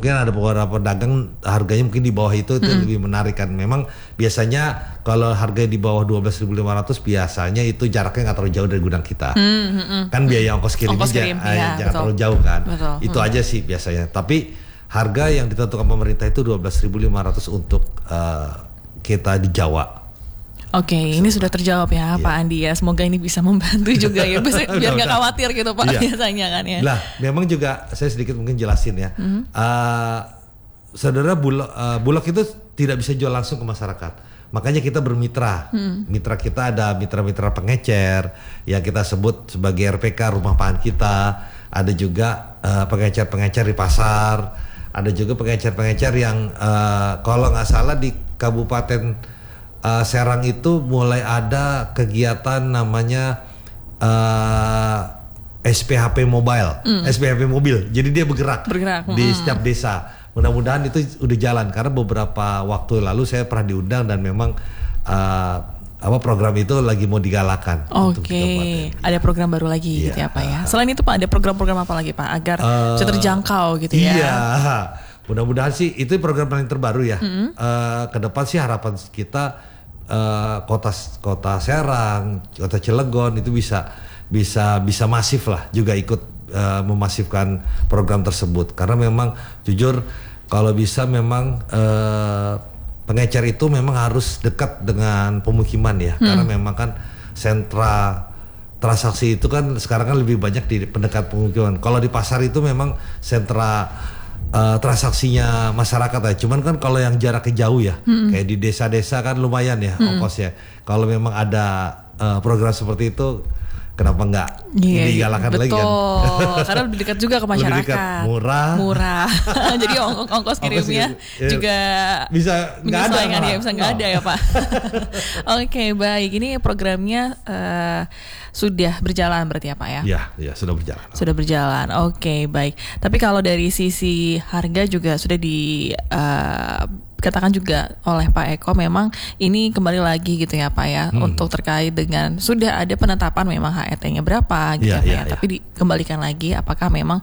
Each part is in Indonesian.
mungkin ada beberapa pedagang harganya mungkin di bawah itu lebih menarik kan. Memang biasanya kalau harga di bawah 12.500 biasanya itu jaraknya nggak terlalu jauh dari gudang kita. Kan biaya ongkos kirimnya jangan terlalu jauh kan. Betul. Itu aja sih biasanya. Tapi harga yang ditentukan pemerintah itu 12.500 untuk kita di Jawa. Oke, ini sudah terjawab ya Pak Andi ya. Semoga ini bisa membantu juga ya, biar nggak khawatir gitu Pak biasanya kan ya. Lah, memang juga saya sedikit mungkin jelasin ya. Saudara Bulog itu tidak bisa jual langsung ke masyarakat. Makanya kita bermitra. Mitra kita ada mitra-mitra pengecer yang kita sebut sebagai RPK, rumah pangan kita. Ada juga pengecer-pengecer di pasar. Ada juga pengecer-pengecer yang kalau nggak salah di Kabupaten Serang itu mulai ada kegiatan namanya SPHP Mobile, SPHP Mobil. Jadi dia bergerak di setiap desa. Mudah-mudahan itu udah jalan karena beberapa waktu lalu saya pernah diundang dan memang program itu lagi mau digalakan. Oke, ada program baru lagi gitu ya Pak ya. Selain itu Pak, ada program-program apa lagi Pak agar bisa terjangkau gitu ya? Iya. Mudah-mudahan sih itu program paling terbaru ya. Ke depan sih harapan kita kota Serang, kota Cilegon itu bisa masif lah juga ikut memasifkan program tersebut. Karena memang jujur kalau bisa memang pengecer itu memang harus dekat dengan pemukiman ya. Karena memang kan sentra transaksi itu kan sekarang kan lebih banyak di pendekat pemukiman. Kalau di pasar itu memang sentra transaksinya masyarakat ya. Cuman kan kalau yang jaraknya jauh ya, kayak di desa-desa kan lumayan ya ongkosnya. Kalau memang ada program seperti itu, kenapa enggak digalakan lagi kan? Betul, karena lebih dekat juga ke masyarakat. Lebih dekat, murah. Jadi ongkos kirimnya juga bisa nggak ada kan ya, bisa nggak ada ya Pak. Oke, baik. Ini programnya sudah berjalan berarti ya Pak ya? Iya, sudah berjalan. Sudah berjalan. Oke, baik. Tapi kalau dari sisi harga juga sudah katakan juga oleh Pak Eko, memang ini kembali lagi gitu ya Pak ya, untuk terkait dengan sudah ada penetapan memang HET-nya berapa gitu ya. Tapi dikembalikan lagi apakah memang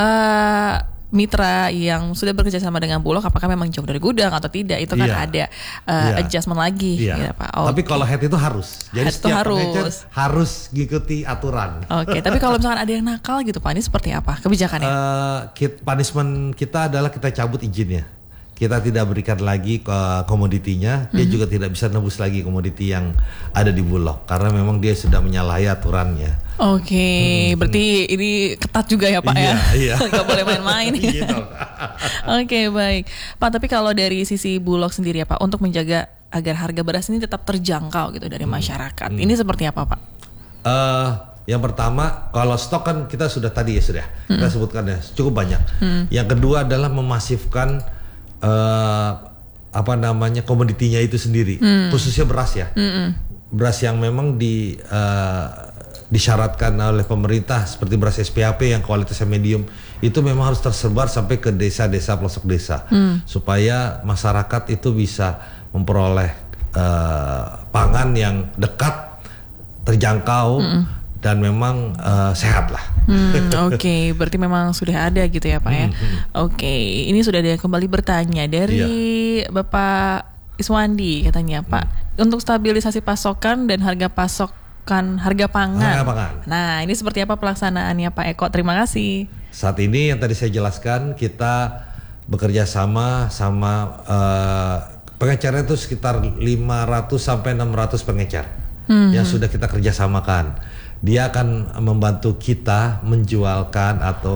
mitra yang sudah bekerja sama dengan Bulog apakah memang jauh dari gudang atau tidak, itu kan ada adjustment lagi gitu Pak. Tapi kalau HET itu harus. Jadi setiap pengecer harus ngikuti aturan. Oke, tapi kalau misalkan ada yang nakal gitu Pak, ini seperti apa kebijakannya? Punishment kita adalah kita cabut izinnya. Kita tidak berikan lagi ke komoditinya, dia juga tidak bisa nebus lagi komoditi yang ada di Bulog karena memang dia sudah menyalahi aturannya. Oke, berarti ini ketat juga ya Pak ya? Iya. Gak boleh main-main. Oke, baik Pak, tapi kalau dari sisi Bulog sendiri ya Pak, untuk menjaga agar harga beras ini tetap terjangkau gitu dari masyarakat, ini seperti apa Pak? Yang pertama, kalau stok kan kita sudah kita sebutkan ya cukup banyak. Yang kedua adalah memasifkan komoditinya itu sendiri, khususnya beras ya. Beras yang memang disyaratkan oleh pemerintah seperti beras SPHP yang kualitasnya medium itu memang harus tersebar sampai ke desa-desa, pelosok desa, supaya masyarakat itu bisa memperoleh pangan yang dekat, terjangkau, dan memang sehat lah. Oke, berarti memang sudah ada gitu ya Pak ya. Oke, ini sudah ada yang kembali bertanya dari Bapak Iswandi, katanya Pak, untuk stabilisasi pasokan dan harga pangan. Nah, ini seperti apa pelaksanaannya Pak Eko? Terima kasih. Saat ini yang tadi saya jelaskan, kita bekerja sama pengecernya itu sekitar 500 sampai 600 pengecer yang sudah kita kerjasamakan. Dia akan membantu kita menjualkan atau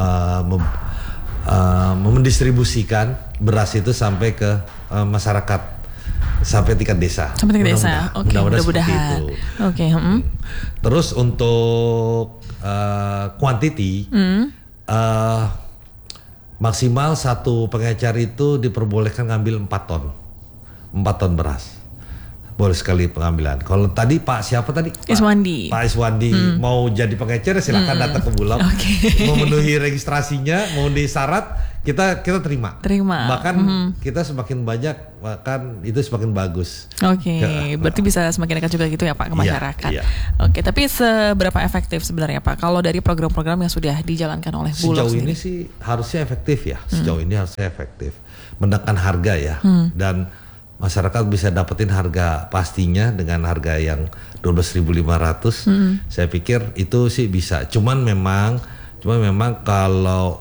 mendistribusikan beras itu sampai ke masyarakat, sampai tingkat desa. Sampai tingkat desa. Oke, mudah-mudahan. Oke. Terus untuk quantity, maksimal satu pengecer itu diperbolehkan ngambil 4 ton beras. Boleh sekali pengambilan. Kalau tadi Pak siapa tadi? Iswandi. Pak Iswandi mau jadi pengecer silakan datang ke Bulog. Memenuhi registrasinya, memenuhi syarat kita terima. Bahkan kita semakin banyak, bahkan itu semakin bagus. Berarti bisa semakin dekat juga gitu ya Pak ke masyarakat. Iya. Tapi seberapa efektif sebenarnya Pak kalau dari program-program yang sudah dijalankan oleh Bulog sejauh sendiri? ini sih harusnya efektif ya. Sejauh ini harusnya efektif. Menekan harga ya. Dan masyarakat bisa dapetin harga pastinya dengan harga yang 12.500. Saya pikir itu sih bisa. Cuman memang kalau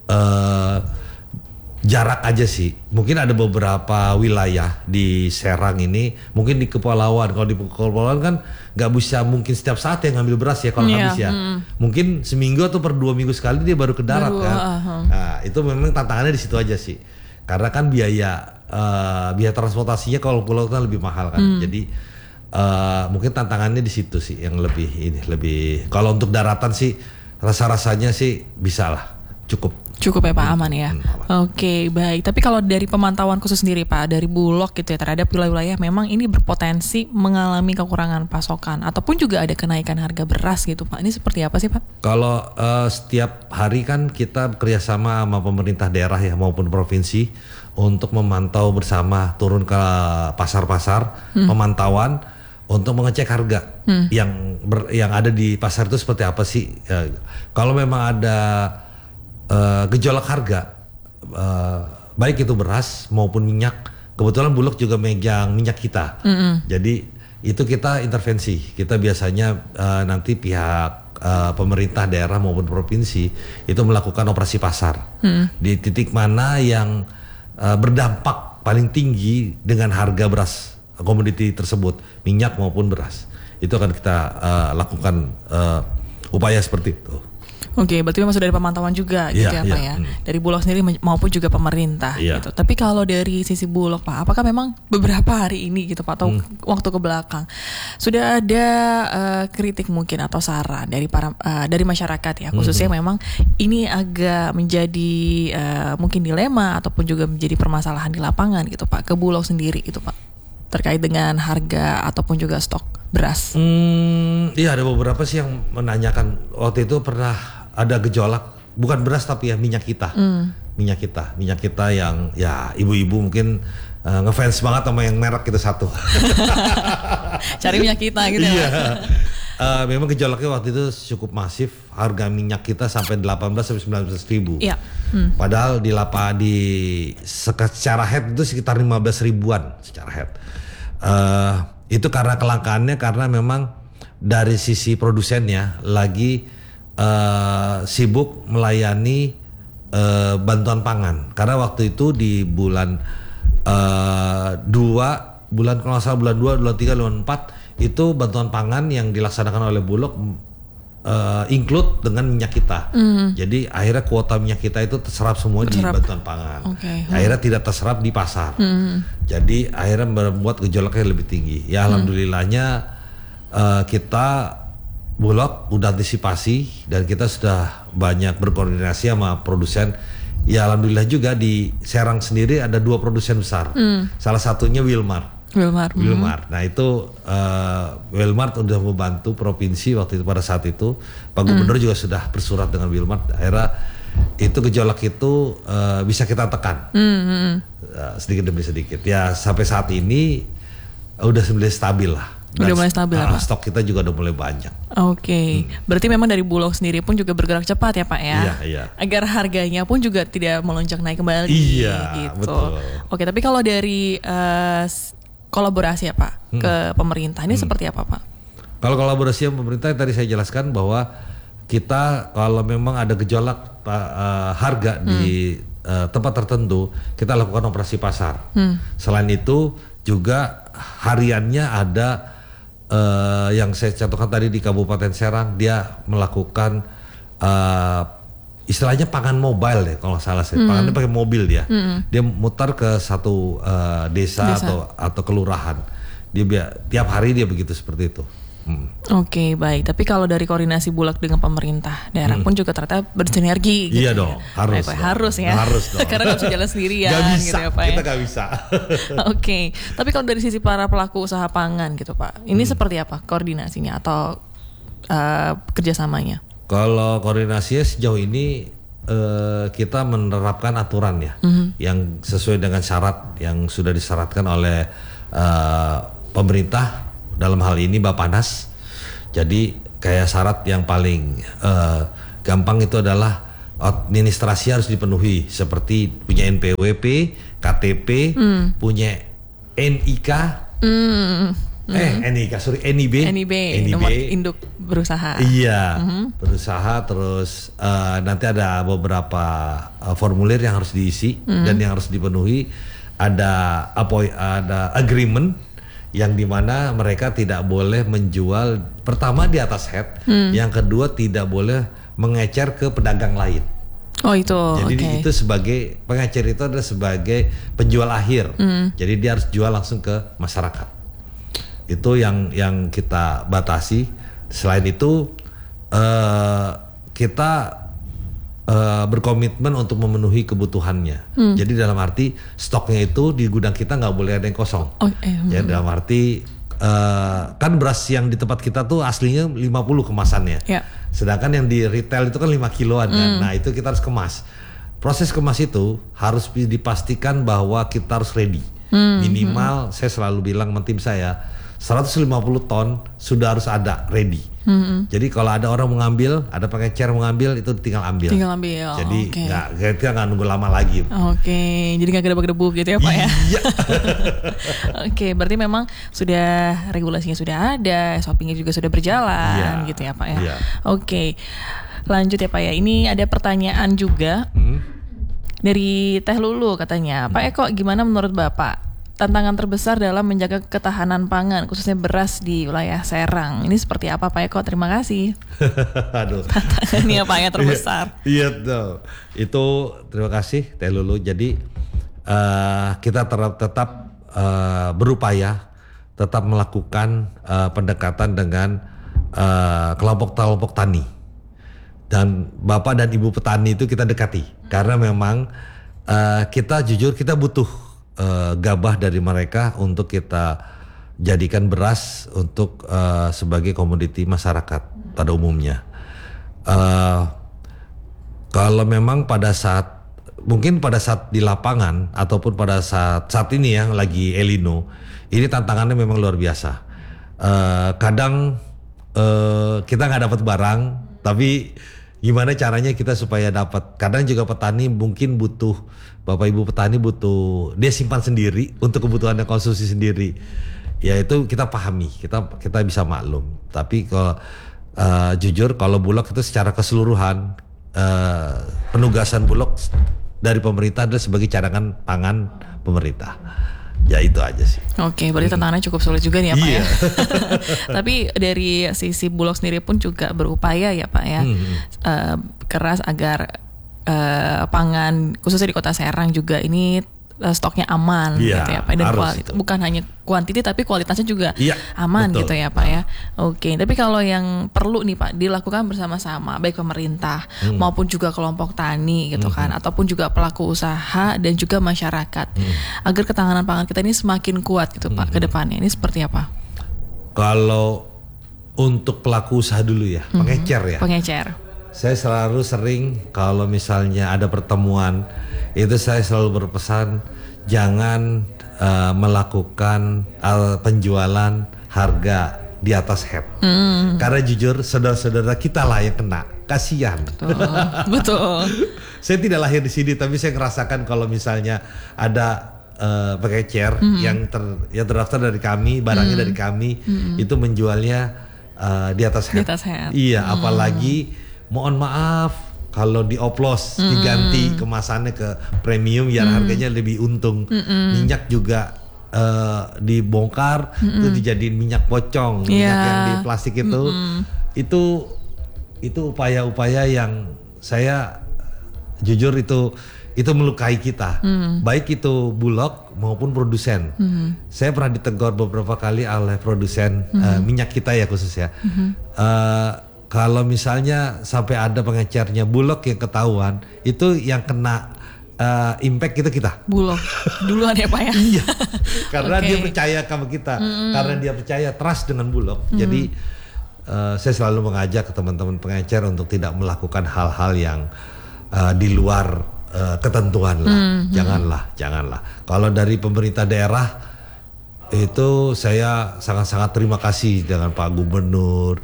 jarak aja sih. Mungkin ada beberapa wilayah di Serang ini, mungkin di Kepulauan. Kalau di Kepulauan kan nggak bisa mungkin setiap saat yang ngambil beras ya kalau habis ya. Mungkin seminggu atau per 2 minggu sekali dia baru ke darat kan. Nah, itu memang tantangannya di situ aja sih. Karena kan biaya transportasinya kalau pulau kan lebih mahal kan. Jadi mungkin tantangannya di situ sih yang lebih kalau untuk daratan sih rasa-rasanya sih bisa lah, cukup ya Pak, aman ya. Oke, baik. Tapi kalau dari pemantauan khusus sendiri Pak dari Bulog gitu ya terhadap wilayah-wilayah memang ini berpotensi mengalami kekurangan pasokan ataupun juga ada kenaikan harga beras gitu Pak. Ini seperti apa sih Pak? Kalau setiap hari kan kita bekerjasama sama pemerintah daerah ya maupun provinsi untuk memantau bersama, turun ke pasar-pasar, pemantauan untuk mengecek harga yang ada di pasar itu seperti apa sih. Kalau memang ada gejolak harga, baik itu beras maupun minyak. Kebetulan Bulog juga megang minyak kita, jadi itu kita intervensi. Kita biasanya nanti pihak pemerintah daerah maupun provinsi itu melakukan operasi pasar di titik mana yang berdampak paling tinggi dengan harga beras komoditi tersebut, minyak maupun beras. Itu akan kita lakukan upaya seperti itu. Berarti memang sudah ada pemantauan juga gitu ya Pak ya. Dari Bulog sendiri maupun juga pemerintah gitu. Tapi kalau dari sisi Bulog Pak, apakah memang beberapa hari ini gitu Pak atau waktu ke belakang sudah ada kritik mungkin atau saran dari masyarakat ya, khususnya memang ini agak menjadi mungkin dilema ataupun juga menjadi permasalahan di lapangan gitu Pak ke Bulog sendiri gitu Pak terkait dengan harga ataupun juga stok beras? Iya, ada beberapa sih yang menanyakan. Waktu itu pernah ada gejolak, bukan beras tapi ya minyak kita. Minyak kita yang ya ibu-ibu mungkin ngefans banget sama yang merek kita satu. Cari minyak kita gitu ya. Memang gejolaknya waktu itu cukup masif. Harga minyak kita sampai 18 sampai 19 ribu. Padahal secara head itu sekitar 15 ribuan secara head. Itu karena kelangkaannya, karena memang dari sisi produsennya lagi sibuk melayani bantuan pangan. Karena waktu itu di bulan 2, kalau nggak salah bulan 2, bulan 3, bulan 4 itu bantuan pangan yang dilaksanakan oleh Bulog include dengan minyak kita. Jadi akhirnya kuota minyak kita itu terserap semua di bantuan pangan. Akhirnya tidak terserap di pasar. Jadi akhirnya membuat gejolaknya lebih tinggi. Ya alhamdulillahnya kita Bulog udah antisipasi dan kita sudah banyak berkoordinasi sama produsen. Ya alhamdulillah juga di Serang sendiri ada 2 produsen besar. Salah satunya Wilmar. Nah itu Wilmar udah membantu provinsi waktu itu, pada saat itu Pak Gubernur juga sudah bersurat dengan Wilmar. Akhirnya itu gejolak itu bisa kita tekan sedikit demi sedikit. Ya sampai saat ini udah mulai stabil lah. Udah mulai stabil ya Pak? Stok kita juga udah mulai banyak. Berarti memang dari Bulog sendiri pun juga bergerak cepat ya Pak ya? Iya. Agar harganya pun juga tidak melonjak naik kembali. Iya, gitu. Betul. Tapi kalau dari kolaborasi ya Pak ke pemerintah ini seperti apa Pak? Kalau kolaborasi yang pemerintah tadi saya jelaskan bahwa kita kalau memang ada gejolak harga di tempat tertentu, kita lakukan operasi pasar. Selain itu juga hariannya ada yang saya contohkan tadi di Kabupaten Serang, dia melakukan istilahnya pangan mobile ya kalau nggak salah saya. Pangannya pakai mobil dia. Dia mutar ke satu desa. atau kelurahan. Dia tiap hari dia begitu seperti itu. Oke, baik. Tapi kalau dari koordinasi Bulog dengan pemerintah daerah pun juga ternyata bersinergi. Iya gitu dong, harus. Baik, harus ya. Harus dong. Karena nggak bisa jalan sendirian. Gak bisa, gitu ya, Pak, kita ya? gak bisa. Oke, tapi kalau dari sisi para pelaku usaha pangan gitu Pak, ini seperti apa koordinasinya atau kerjasamanya? Kalau koordinasinya sejauh ini kita menerapkan aturan ya, yang sesuai dengan syarat yang sudah disyaratkan oleh pemerintah, dalam hal ini Bappenas. Jadi kayak syarat yang paling gampang itu adalah administrasi harus dipenuhi, seperti punya NPWP, KTP, punya NIK, NIB, nomor induk berusaha. Iya, berusaha. Terus nanti ada beberapa formulir yang harus diisi dan yang harus dipenuhi. Ada agreement yang dimana mereka tidak boleh menjual, pertama di atas head, yang kedua tidak boleh mengecer ke pedagang lain. Oh itu. Jadi itu sebagai pengecer itu adalah sebagai penjual akhir. Jadi dia harus jual langsung ke masyarakat. Itu yang kita batasi. Selain itu kita berkomitmen untuk memenuhi kebutuhannya. Jadi dalam arti stoknya itu di gudang kita nggak boleh ada yang kosong. Jadi dalam arti kan beras yang di tempat kita tuh aslinya 50 kemasannya. Sedangkan yang di retail itu kan 5 kiloan kan. Nah itu kita harus kemas. Proses kemas itu harus dipastikan bahwa kita harus ready. Minimal saya selalu bilang sama tim saya 150 ton sudah harus ada ready. Jadi kalau ada orang mengambil, ada pengecer mengambil, itu tinggal ambil. Jadi kita nggak nunggu lama lagi. Jadi nggak gedebak-gedebuk gitu ya Pak ya. Iya. Berarti memang sudah regulasinya sudah ada, SOP-nya juga sudah berjalan gitu ya Pak ya. Lanjut ya Pak ya. Ini ada pertanyaan juga dari Teh Lulu katanya, Pak Eko, gimana menurut Bapak tantangan terbesar dalam menjaga ketahanan pangan khususnya beras di wilayah Serang? Ini seperti apa Pak Eko? Terima kasih. Aduh. Tantangannya apa yang terbesar? Iya tuh. Itu terima kasih Teh Lulu. Jadi kita tetap berupaya tetap melakukan pendekatan dengan kelompok-kelompok tani. Dan Bapak dan Ibu petani itu kita dekati. Karena memang kita jujur kita butuh gabah dari mereka untuk kita jadikan beras untuk sebagai komoditi masyarakat pada umumnya. Kalau memang mungkin pada saat di lapangan ataupun pada saat ini yang lagi El Nino, ini tantangannya memang luar biasa. Kadang kita nggak dapat barang, tapi gimana caranya kita supaya dapat? Kadang juga petani mungkin butuh, Bapak Ibu petani butuh, dia simpan sendiri untuk kebutuhannya konsumsi sendiri. Ya itu kita pahami, kita bisa maklum. Tapi kalau jujur kalau Bulog itu secara keseluruhan penugasan Bulog dari pemerintah adalah sebagai cadangan pangan pemerintah. Ya itu aja sih. Berarti tantangannya cukup sulit juga nih ya Pak ya. Tapi dari sisi Bulog sendiri pun juga berupaya ya Pak ya, keras agar pangan khususnya di Kota Serang juga ini stoknya aman gitu ya Pak. Dan bukan hanya kuantiti tapi kualitasnya juga aman gitu ya Pak ya. Tapi kalau yang perlu nih Pak dilakukan bersama-sama baik pemerintah maupun juga kelompok tani gitu kan, ataupun juga pelaku usaha dan juga masyarakat agar ketahanan pangan kita ini semakin kuat gitu Pak ke depannya, ini seperti apa? Kalau untuk pelaku usaha dulu ya, pengecer. Saya selalu sering kalau misalnya ada pertemuan itu saya selalu berpesan jangan melakukan penjualan harga di atas head. Karena jujur saudara-saudara kita lah yang kena, kasihan. Betul. Saya tidak lahir di sini tapi saya merasakan kalau misalnya ada pengecer yang terdaftar dari kami, barangnya dari kami, itu menjualnya di atas head. Iya, apalagi mohon maaf kalau dioplos, diganti kemasannya ke premium biar harganya lebih untung. Minyak juga dibongkar, itu dijadiin minyak pocong, minyak yang di plastik itu upaya-upaya yang saya jujur itu itu melukai kita, baik itu Bulog maupun produsen. Saya pernah ditegur beberapa kali oleh produsen minyak kita ya khususnya. Kalau misalnya sampai ada pengecernya Bulog yang ketahuan, itu yang kena impact kita. Bulog duluan ya Pak ya? Iya, karena dia percaya sama kita, karena dia percaya trust dengan Bulog. Jadi saya selalu mengajak ke teman-teman pengecer untuk tidak melakukan hal-hal yang di luar ketentuan lah. Janganlah. Kalau dari pemerintah daerah itu saya sangat-sangat terima kasih dengan Pak Gubernur,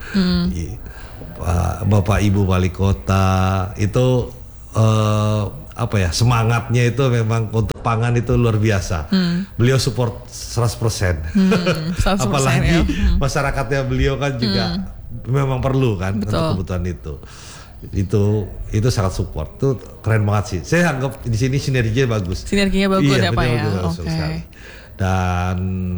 Bapak Ibu Wali Kota itu semangatnya itu memang untuk pangan itu luar biasa. Beliau support 100%. 100% apalagi masyarakatnya beliau kan juga memang perlu kan. Betul. Untuk kebutuhan itu sangat support. Itu keren banget sih. Saya anggap di sini sinerginya bagus. Sinerginya bagus ya Pak ya. Sekali. Dan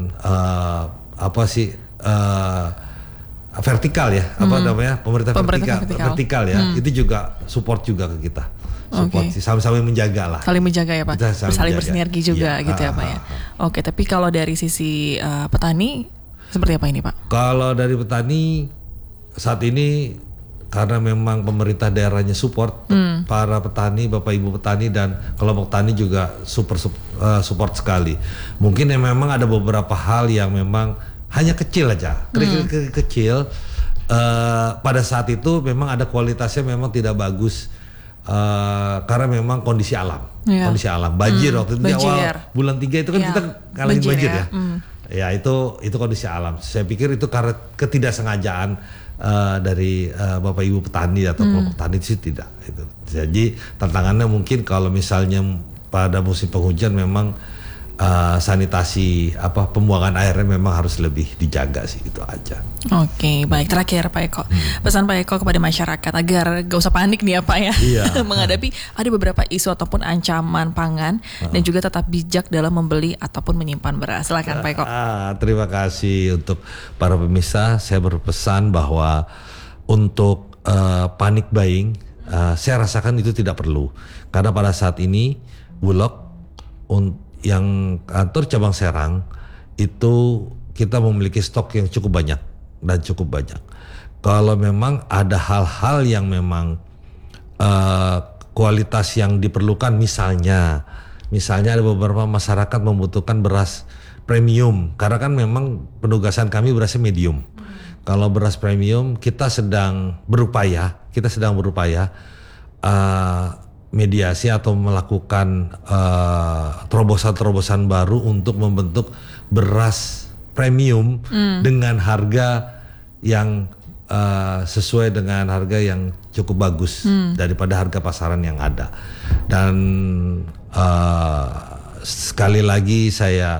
vertikal ya, pemerintah vertikal ya, itu juga support juga ke kita. Support sih, sama-sama menjaga lah. Saling menjaga ya Pak. Saling bersinergi juga gitu ya Pak ya. Oke, tapi kalau dari sisi petani seperti apa ini Pak? Kalau dari petani saat ini karena memang pemerintah daerahnya support, para petani, Bapak Ibu petani dan kelompok tani juga support sekali. Mungkin memang ada beberapa hal yang memang hanya kecil aja, kecil. Pada saat itu memang ada kualitasnya memang tidak bagus. Karena memang kondisi alam, banjir waktu itu di awal bulan 3 itu kan kita ngalamin banjir ya. Ya itu kondisi alam. Saya pikir itu karena ketidaksengajaan dari Bapak Ibu petani atau kelompok tani sih tidak. Itu. Jadi tantangannya mungkin kalau misalnya pada musim penghujan memang sanitasi pembuangan airnya memang harus lebih dijaga sih, itu aja. Oke, baik. Terakhir Pak Eko, pesan Pak Eko kepada masyarakat agar gak usah panik nih ya Pak ya, menghadapi ada beberapa isu ataupun ancaman pangan dan juga tetap bijak dalam membeli ataupun menyimpan beras. Silakan Pak Eko. Terima kasih untuk para pemirsa. Saya berpesan bahwa untuk panic buying saya rasakan itu tidak perlu, karena pada saat ini Bulog yang kantor cabang Serang itu kita memiliki stok yang cukup banyak. Kalau memang ada hal-hal yang memang kualitas yang diperlukan, misalnya ada beberapa masyarakat membutuhkan beras premium, karena kan memang penugasan kami berasnya medium. Kalau beras premium kita sedang berupaya mediasi atau melakukan terobosan-terobosan baru untuk membentuk beras premium dengan harga yang sesuai dengan harga yang cukup bagus daripada harga pasaran yang ada. Dan sekali lagi saya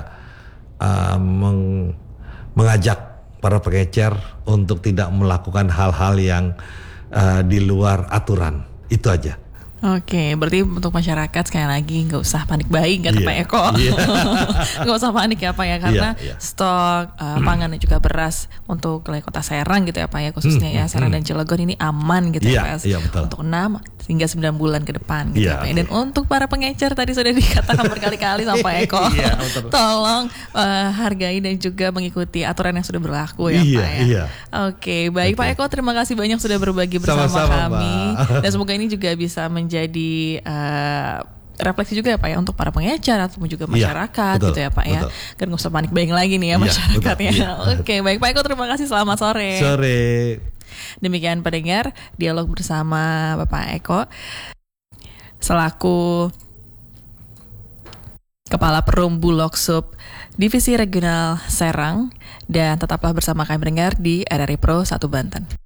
mengajak para pengecer untuk tidak melakukan hal-hal yang di luar aturan. Itu aja. Oke, berarti untuk masyarakat sekali lagi nggak usah panik buying kata Pak Eko. Nggak usah panik ya Pak ya, karena stok pangan dan juga beras untuk wilayah Kota Serang gitu ya Pak ya, khususnya ya Serang dan Cilegon ini aman gitu ya Pak. Untuk 6 hingga 9 bulan ke depan gitu ya Pak. Dan untuk para pengecer tadi sudah dikatakan berkali-kali sama Pak Eko, tolong hargai dan juga mengikuti aturan yang sudah berlaku ya Pak ya. Oke, baik Pak Eko, terima kasih banyak sudah berbagi bersama kami. Dan semoga ini juga bisa menjadi refleksi juga ya Pak ya untuk para pengecer ataupun juga masyarakat gitu ya Pak ya. Kan nggak usah panik buying lagi nih ya masyarakatnya. Oke, baik Pak Eko, terima kasih, selamat sore. Demikian pendengar dialog bersama Bapak Eko selaku Kepala Perum Bulog Sub Divisi Regional Serang, dan tetaplah bersama kami pendengar di RRI Pro 1 Banten.